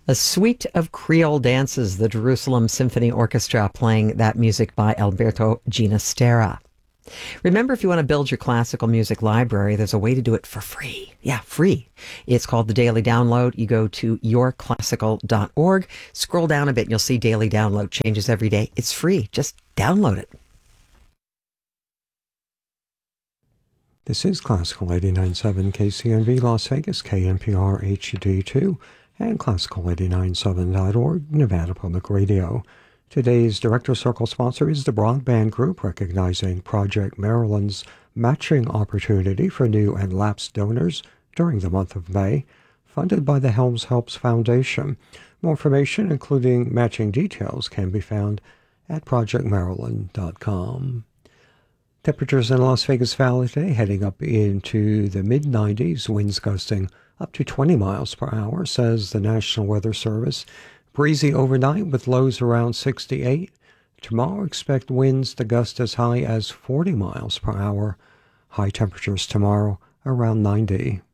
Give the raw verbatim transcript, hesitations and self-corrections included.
A suite of Creole dances, the Jerusalem Symphony Orchestra playing that music by Alberto Ginastera. Remember, if you want to build your classical music library, there's a way to do it for free. Yeah, free. It's called the Daily Download. You go to your classical dot org, scroll down a bit, and you'll see Daily Download changes every day. It's free. Just download it. This is Classical eighty-nine point seven K C N V Las Vegas, K N P R H D two, and Classical eighty-nine point seven dot org, Nevada Public Radio. Today's Director Circle sponsor is the Broadband Group, recognizing Project Maryland's matching opportunity for new and lapsed donors during the month of May, funded by the Helms Helps Foundation. More information, including matching details, can be found at project maryland dot com. Temperatures in Las Vegas Valley today heading up into the mid nineties, winds gusting up to twenty miles per hour, says the National Weather Service. Breezy overnight with lows around sixty-eight. Tomorrow, expect winds to gust as high as forty miles per hour. High temperatures tomorrow around ninety.